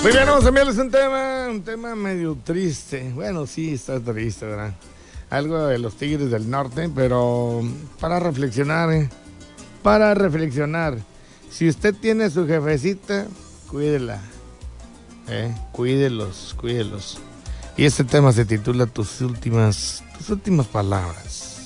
Muy bien, vamos a enviarles un tema medio triste. Bueno, sí, está triste, ¿verdad? Algo de los Tigres del Norte, pero para reflexionar, para reflexionar. Si usted tiene su jefecita, cuídela, cuídelos. Y este tema se titula Tus últimas palabras.